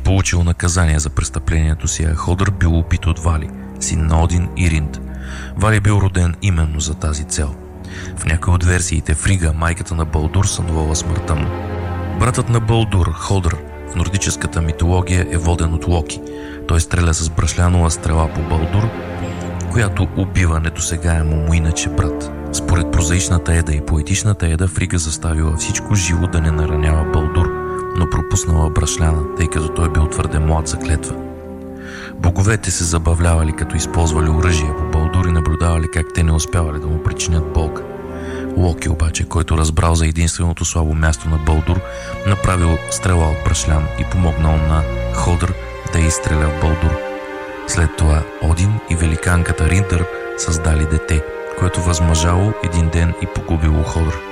получил наказание за престъплението си, а Ходър бил убит от Вали, син на Один и Ринд. Вали бил роден именно за тази цел. В някои от версиите Фрига, майката на Балдур, сънувала смъртта му. Братът на Балдур, Ходър, в нордическата митология е воден от Локи. Той стреля с бръшлянова стрела по Балдур, която убива недосегаемо му иначе брат. Според прозаичната еда и поетичната еда, Фрига заставила всичко живо да не наранява Балдур, но пропуснала брашляна, тъй като той бил твърде млад за клетва. Боговете се забавлявали, като използвали оръжие по Балдур и наблюдавали как те не успявали да му причинят болка. Локи обаче, който разбрал за единственото слабо място на Балдур, направил стрела от брашлян и помогнал на Ходър да изстреля в Балдур. След това Один и великанката Риндър създали дете, което възмъжало един ден и погубило Ходър.